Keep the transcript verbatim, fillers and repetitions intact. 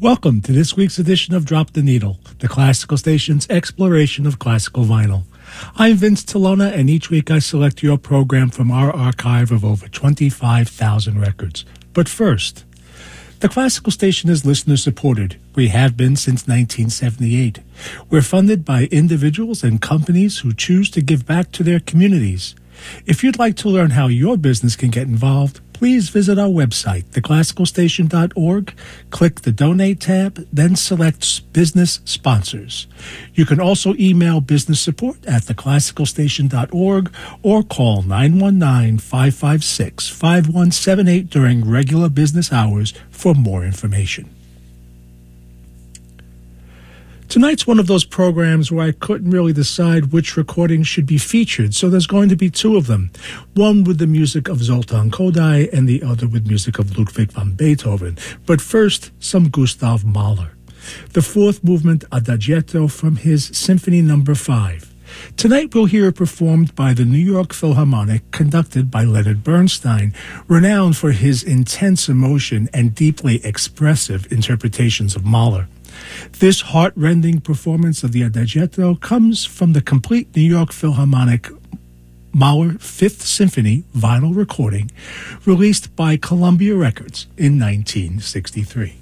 Welcome to this week's edition of Drop the Needle, the Classical Station's exploration of classical vinyl. I'm Vince Tolona, and each week I select your program from our archive of over twenty-five thousand records. But first, the Classical Station is listener-supported. We have been since nineteen seventy-eight. We're funded by individuals and companies who choose to give back to their communities. If you'd like to learn how your business can get involved, please visit our website, the classical station dot org, click the Donate tab, then select Business Sponsors. You can also email business support at the classical station dot org or call nine one nine, five five six, five one seven eight during regular business hours for more information. Tonight's one of those programs where I couldn't really decide which recordings should be featured, so there's going to be two of them. One with the music of Zoltan Kodály and the other with music of Ludwig van Beethoven. But first, some Gustav Mahler. The fourth movement, Adagietto, from his Symphony Number five. Tonight we'll hear it performed by the New York Philharmonic, conducted by Leonard Bernstein, renowned for his intense emotion and deeply expressive interpretations of Mahler. This heart-rending performance of the Adagietto comes from the complete New York Philharmonic Mahler Fifth Symphony vinyl recording released by Columbia Records in nineteen sixty-three.